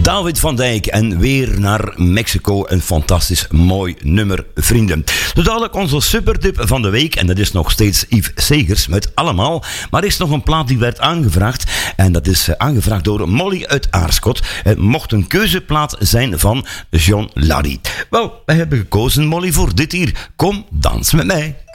David van Dijk en weer naar Mexico. Een fantastisch mooi nummer, vrienden. Zo dadelijk onze supertip van de week. En dat is nog steeds Yves Segers met Allemaal. Maar er is nog een plaat die werd aangevraagd. En dat is aangevraagd door Molly uit Aarschot. Het mocht een keuzeplaat zijn van John Larry. Wel, wij hebben gekozen, Molly, voor dit hier. Kom, dans met mij.